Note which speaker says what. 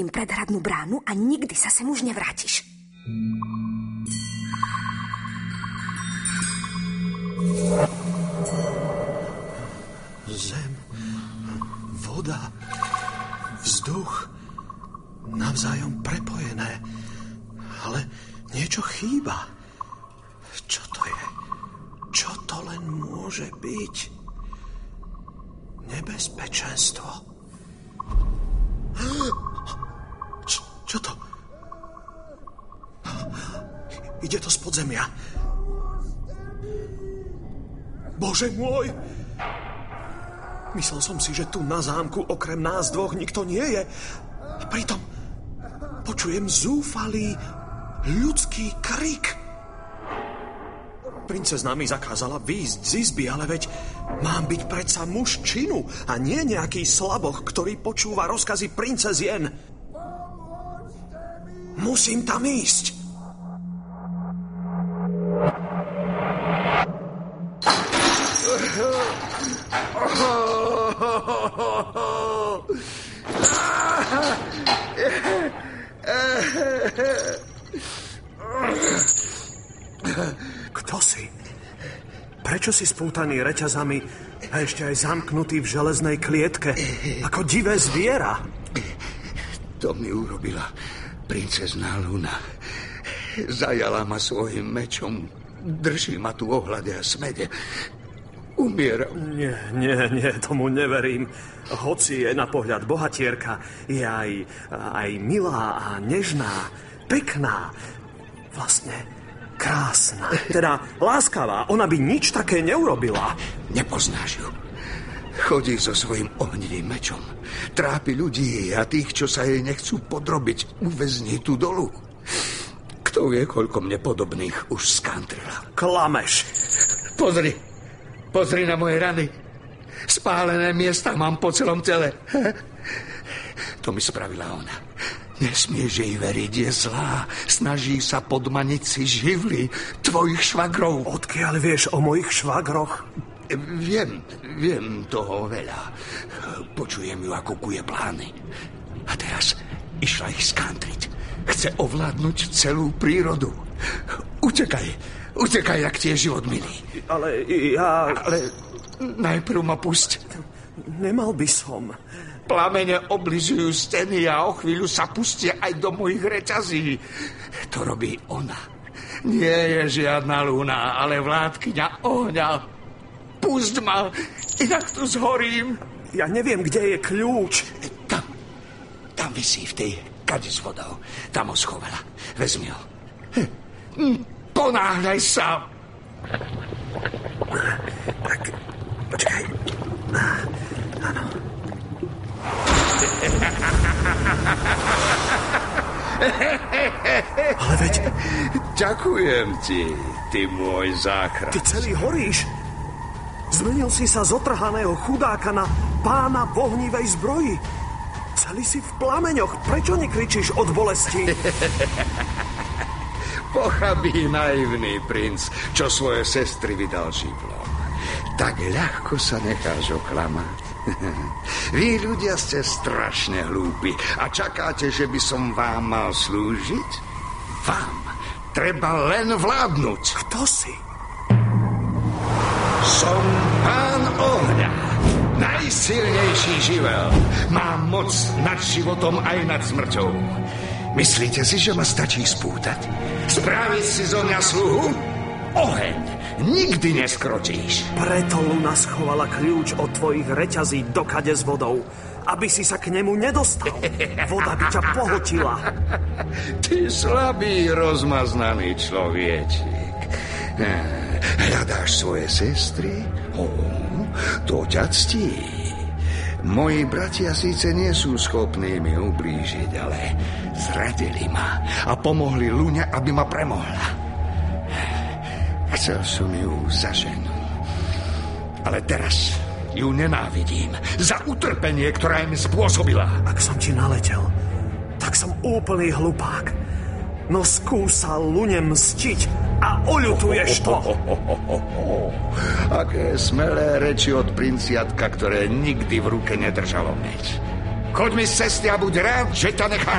Speaker 1: pred hradnú bránu a nikdy sa sem už nevrátiš.
Speaker 2: Zem, voda, vzduch, navzájom prepojené. Ale niečo chýba. Čo to je? Čo to len môže byť? Nebezpečenstvo. Čo to? Ide to z podzemia. Bože môj! Myslel som si, že tu na zámku okrem nás dvoch nikto nie je. A pritom počujem zúfalý ľudský krik. Princezna mi zakázala výjsť z izby, ale veď mám byť predsa muž činu a nie nejaký slaboch, ktorý počúva rozkazy princezien. Musím tam ísť. Kto si? Prečo si spútaný reťazami a ešte aj zamknutý v železnej klietke ako divé zviera?
Speaker 3: To mi urobila princezná Luna. Zajala ma svojim mečom. Drží ma tu ohľade a smede. Umieram.
Speaker 2: Nie, tomu neverím. Hoci je na pohľad bohatierka, je aj milá a nežná, pekná, vlastne krásna. Teda láskavá. Ona by nič také neurobila.
Speaker 3: Nepoznáš ju. Chodí so svojím ohnivým mečom. Trápi ľudí a tých, čo sa jej nechcú podrobiť, uväzní tu dolu. Kto vie, koľko mne podobných už skantrila.
Speaker 2: Klameš.
Speaker 3: Pozri na moje rany. Spálené miesta mám po celom tele. To mi spravila ona. Nesmieš jej veriť, je zlá. Snaží sa podmaniť si živly tvojich švagrov.
Speaker 2: Odkiaľ vieš o mojich švagroch?
Speaker 3: Viem toho veľa. Počujem ju, ako kuje plány. A teraz išla ich skantriť. Chce ovládnuť celú prírodu. Utekaj, ak ti je život milý.
Speaker 2: Ale
Speaker 3: najprv ma pusť.
Speaker 2: Nemal by som.
Speaker 3: Plamene obližujú steny a o chvíľu sa pustia aj do mojich reťazí. To robí ona. Nie je žiadna Luna, ale vládkyňa ohňa. Pusť ma, inak tu zhorím.
Speaker 2: Ja neviem, kde je kľúč.
Speaker 3: Tam visí v tej kadi s vodou. Tam ho schovala. Vezmi ho. Ponáhľaj sa.
Speaker 2: Tak, počkaj. Áno. Ale veď...
Speaker 3: Ďakujem ti, ty môj záchranca.
Speaker 2: Ty celý horíš. Zmenil si sa z otrhaného chudáka na pána v ohnivej zbroji. Celý si v plameňoch. Prečo nekričíš od bolesti?
Speaker 3: Pochabý, naivný princ, čo svoje sestry vydal živlom. Tak ľahko sa necháš oklamať. Vy ľudia ste strašne hlúpi a čakáte, že by som vám mal slúžiť? Vám treba len vládnuť.
Speaker 2: Kto si?
Speaker 3: Som pán ohňa, najsilnejší živel. Mám moc nad životom aj nad smrťou. Myslíte si, že ma stačí spútať? Spraviť si zo mňa sluhu? Oheň nikdy neskročíš.
Speaker 2: Preto Luna schovala kľúč od tvojich reťazí do kade s vodou, aby si sa k nemu nedostal. Voda by ťa pohotila.
Speaker 3: Ty slabý, rozmaznaný človečik. Hľadáš svoje sestry? To ťa ctí. Moji bratia síce nie sú schopní mi ublížiť, ale zradili ma a pomohli Lune, aby ma premohla. Chcel som ju za ženu. Ale teraz ju nenávidím za utrpenie, ktoré mi spôsobila.
Speaker 2: Ak som ti naletel, tak som úplný hlupák. No skúsal Lune mstiť a oľutuješ to.
Speaker 3: Aké smelé reči od princiatka, ktoré nikdy v ruke nedržalo meč. Choď mi z cesty a buď rád, že ťa nechám